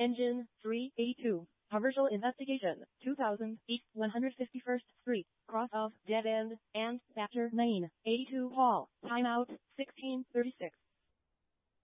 Engine 382. Commercial investigation. 2000 East 151st Street. Cross of dead end and Factor 9. 82 Hall. Timeout 1636.